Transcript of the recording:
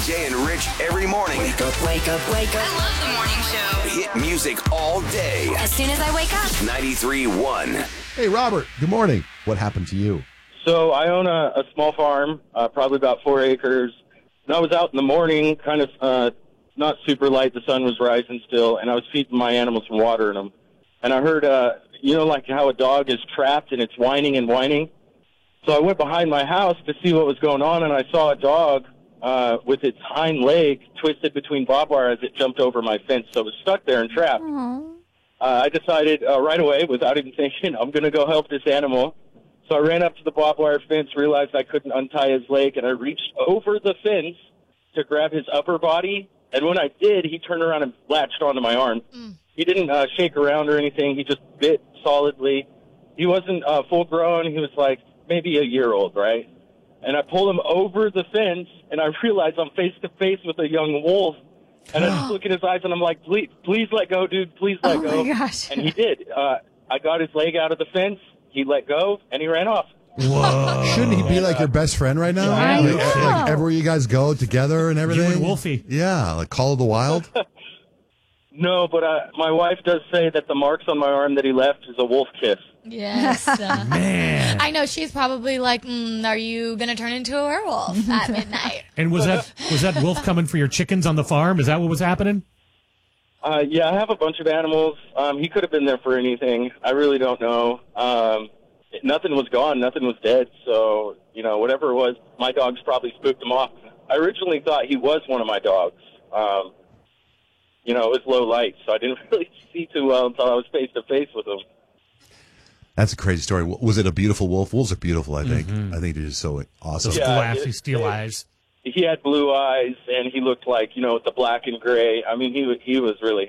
Jay and Rich every morning. Wake up, wake up, wake up. I love the morning show. Hit music all day. As soon as I wake up. 93.1. Hey, Robert, good morning. What happened to you? So I own a small farm, probably about 4 acres. And I was out in the morning, kind of not super light. The sun was rising still, and I was feeding my animals and watering them. And I heard, like how a dog is trapped and it's whining and whining. So I went behind my house to see what was going on, and I saw a dog with its hind leg twisted between barbed wire as it jumped over my fence. So it was stuck there and trapped. I decided right away, without even thinking, I'm going to go help this animal. So I ran up to the barbed wire fence, realized I couldn't untie his leg, and I reached over the fence to grab his upper body. And when I did, he turned around and latched onto my arm. He didn't shake around or anything. He just bit solidly. He wasn't full grown. He was like maybe a year old, right? And I pulled him over the fence, and I realized I'm face to face with a young wolf. And I just look in his eyes, and I'm like, please let go, dude. Please let go. Oh, my gosh. And he did. I got his leg out of the fence. He let go, and he ran off. Whoa. Shouldn't he be like your best friend right now? I know. Like everywhere you guys go together and everything? You and Wolfie. Yeah, like Call of the Wild? No, but my wife does say that the marks on my arm that he left is a wolf kiss. Yes. Man. I know she's probably like, are you going to turn into a werewolf at midnight? And was that wolf coming for your chickens on the farm? Is that what was happening? Yeah, I have a bunch of animals. He could have been there for anything. I really don't know. Nothing was gone. Nothing was dead. So, whatever it was, my dogs probably spooked him off. I originally thought he was one of my dogs. It was low light, so I didn't really see too well until I was face to face with him. That's a crazy story. Was it a beautiful wolf? Wolves are beautiful, I think. I think they're just so awesome. Those glassy steel eyes. He had blue eyes, and he looked like, with the black and gray. I mean, he was really